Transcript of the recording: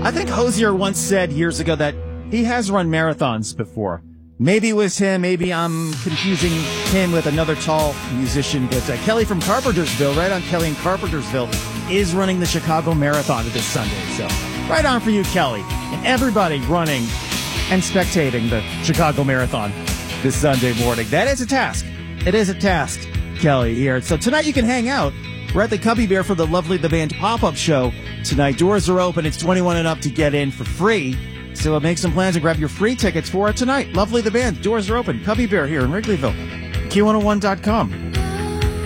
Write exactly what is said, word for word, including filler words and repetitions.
I think Hosier once said years ago that he has run marathons before. Maybe it was him. Maybe I'm confusing him with another tall musician. But uh, Kelly from Carpentersville, right on Kelly in Carpentersville, is running the Chicago Marathon this Sunday. So right on for you, Kelly. And everybody running and spectating the Chicago Marathon this Sunday morning. That is a task. It is a task, Kelly, here. So tonight you can hang out. We're at the Cubby Bear for the Lovely the Band pop-up show tonight. Doors are open. It's twenty-one and up to get in for free. So make some plans and grab your free tickets for it tonight. Lovely the Band. Doors are open. Cubby Bear here in Wrigleyville. Q one oh one dot com.